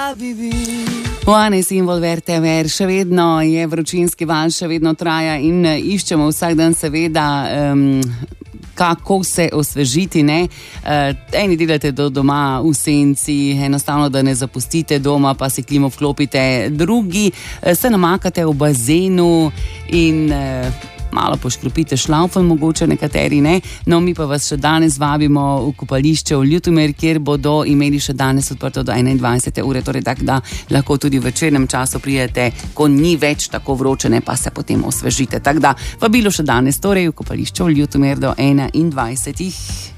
One simbol Vertever, še vedno je vročinski val, še vedno traja in iščemo vsak dan seveda, kako se osvežiti, ne? Eni delate do doma v senci, enostavno, da ne zapustite doma, pa si klimo vklopite, drugi se namakate v bazenu in malo poškropite šlaufom, mogoče nekateri, ne? No, mi pa vas še danes vabimo v kopališče v Ljutomer, kjer bodo imeli še danes odprto do 21. ure, torej tako, da lahko tudi v večernem času prijete, ko ni več tako vročene, pa se potem osvežite. Tako da, vabilo še danes, torej v kopališče v Ljutomer do 21.